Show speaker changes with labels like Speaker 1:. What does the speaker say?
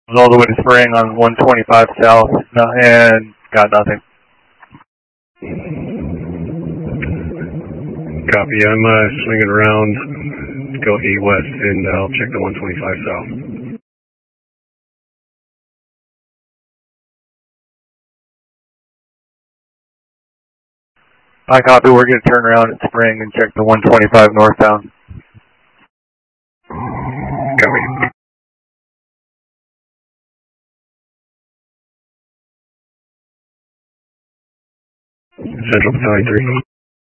Speaker 1: All the way to Spring on 125 south, and got nothing.
Speaker 2: Copy. I'm swinging around, go east-west, and I'll check the 125 south.
Speaker 1: I copy. We're going to turn around at Spring and check the 125 northbound.
Speaker 2: Copy. Central Battalion 3.